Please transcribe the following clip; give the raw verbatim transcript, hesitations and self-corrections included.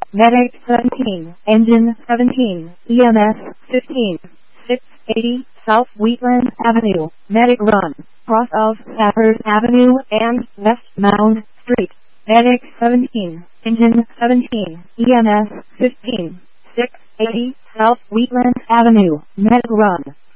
Medic seventeen, Engine seventeen, E M S fifteen, six eighty South Wheatland Avenue, Medic Run, cross of Safford Avenue and West Mound Street. Medic seventeen, Engine seventeen, E M S fifteen, six eighty South Wheatland Avenue, Medic Run.